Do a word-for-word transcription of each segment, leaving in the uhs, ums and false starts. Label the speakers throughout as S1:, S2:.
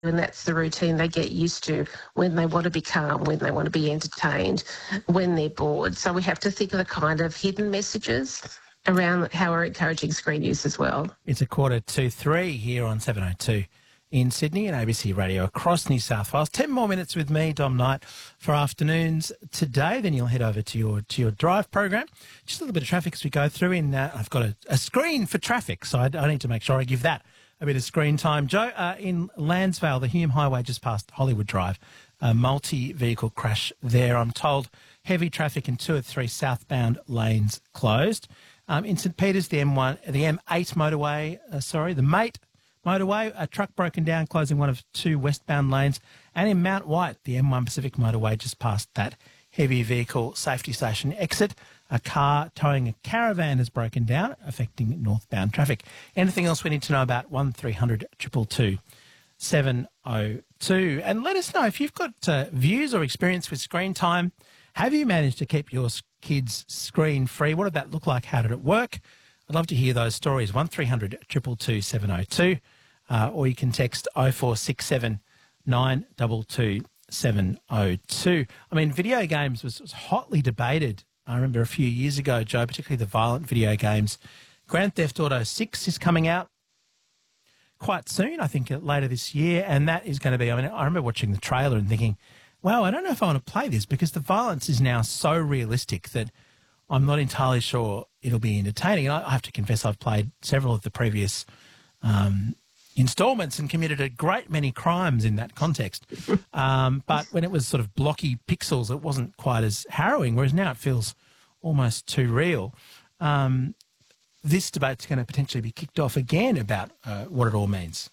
S1: and that's the routine they get used to when they want to be calm, when they want to be entertained, when they're bored. So we have to think of the kind of hidden messages around how we're encouraging screen use as well.
S2: It's a quarter to three here on seven oh two in Sydney and A B C Radio across New South Wales. Ten more minutes with me, Dom Knight, for afternoons today. Then you'll head over to your to your drive program. Just a little bit of traffic as we go through. In uh, I've got a, a screen for traffic, so I, I need to make sure I give that a bit of screen time. Joe, uh, in Landsvale, the Hume Highway just past Hollywood Drive, a multi-vehicle crash there. I'm told heavy traffic in two of three southbound lanes closed. Um, in St Peters, the M one, the M eight motorway, uh, sorry, the Mate motorway, a truck broken down, closing one of two westbound lanes. And in Mount White, the M one Pacific motorway, just past that heavy vehicle safety station exit, a car towing a caravan has broken down, affecting northbound traffic. Anything else we need to know about? one three hundred two two two seven oh two. And let us know if you've got uh, views or experience with screen time. Have you managed to keep your kids screen free? What did that look like? How did it work? I'd love to hear those stories. one three hundred two two two seven oh two, uh, or you can text oh four six seven nine two two seven oh two. I mean, video games was, was hotly debated. I remember a few years ago, Joe, particularly the violent video games. Grand Theft Auto six is coming out quite soon, I think later this year, and that is going to be, I mean, I remember watching the trailer and thinking, wow, I don't know if I want to play this because the violence is now so realistic that I'm not entirely sure it'll be entertaining. And I have to confess I've played several of the previous um, instalments and committed a great many crimes in that context. Um, but when it was sort of blocky pixels, it wasn't quite as harrowing, whereas now it feels almost too real. Um, this debate's going to potentially be kicked off again about uh, what it all means.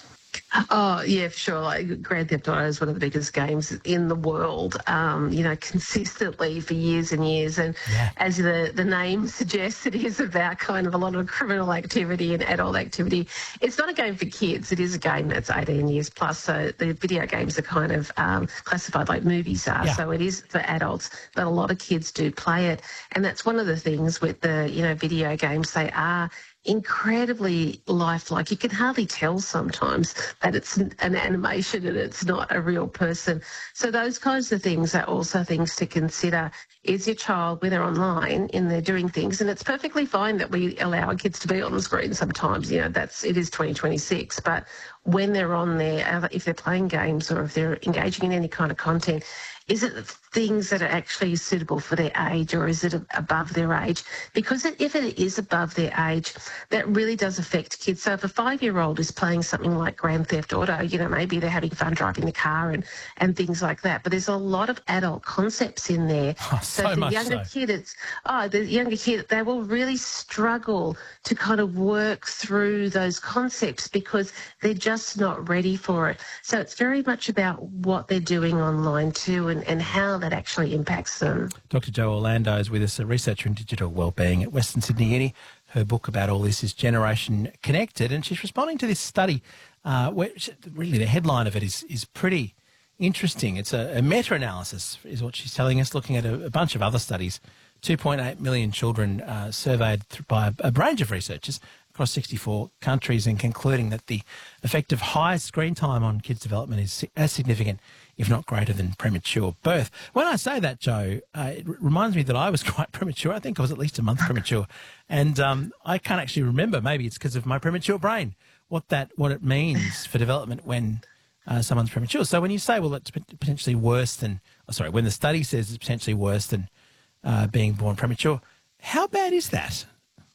S1: Oh, yeah, for sure. Like, Grand Theft Auto is one of the biggest games in the world, um, you know, consistently for years and years. And
S2: yeah.
S1: as the, the name suggests, it is about kind of a lot of criminal activity and adult activity. It's not a game for kids. It is a game that's eighteen years plus. So the video games are kind of um, classified like movies are.
S2: Yeah.
S1: So it is for adults, but a lot of kids do play it. And that's one of the things with the, you know, video games. They are incredibly lifelike. You can hardly tell sometimes that it's an animation and it's not a real person. So those kinds of things are also things to consider. Is your child, when they're online and they're doing things, and it's perfectly fine that we allow our kids to be on the screen sometimes, you know, that's, it is twenty twenty-six, but when they're on there, if they're playing games or if they're engaging in any kind of content, is it things that are actually suitable for their age, or is it above their age? Because if it is above their age, that really does affect kids. So if a five-year-old is playing something like Grand Theft Auto, you know, maybe they're having fun driving the car and, and things like that. But there's a lot of adult concepts in there.
S2: Oh, so,
S1: so the
S2: much
S1: younger
S2: so.
S1: kid, it's, oh, the younger kid, they will really struggle to kind of work through those concepts because they're just not ready for it. So it's very much about what they're doing online too, and, and how that actually impacts them.
S2: Doctor Jo Orlando is with us, a researcher in digital wellbeing at Western Sydney Uni. Her book about all this is Generation Connected, and she's responding to this study uh, where she, really the headline of it is is pretty interesting. It's a, a meta-analysis is what she's telling us, looking at a, a bunch of other studies. two point eight million children uh, surveyed by a, a range of researchers across sixty-four countries, and concluding that the effect of high screen time on kids' development is as significant, if not greater, than premature birth. When I say that, Joe, uh, it r- reminds me that I was quite premature. I think I was at least a month premature. And um, I can't actually remember, maybe it's because of my premature brain, what that what it means for development when uh, someone's premature. So when you say, well, it's potentially worse than, oh, sorry, when the study says it's potentially worse than uh, being born premature, how bad is that?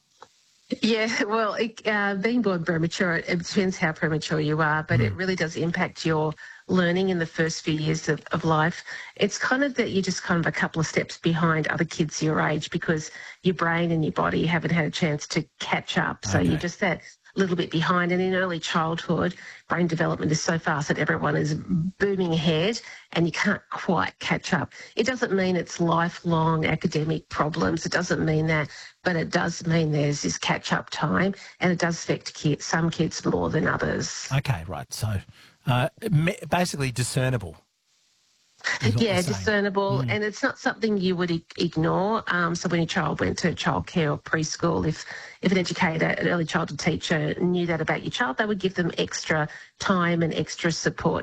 S1: Yeah, well, it, uh, being born premature, it depends how premature you are, but mm. it really does impact your learning in the first few years of, of life. It's kind of that you're just kind of a couple of steps behind other kids your age because your brain and your body haven't had a chance to catch up. So
S2: okay.
S1: you're just that little bit behind. And in early childhood, brain development is so fast that everyone is booming ahead and you can't quite catch up. It doesn't mean it's lifelong academic problems. It doesn't mean that, but it does mean there's this catch-up time, and it does affect kids, some kids more than others.
S2: Okay, right. So uh, basically discernible. is what
S1: Yeah,
S2: we're saying.
S1: discernible, and it's not something you would ig- ignore. Um, so when your child went to childcare or preschool, if if an educator, an early childhood teacher knew that about your child, they would give them extra time and extra support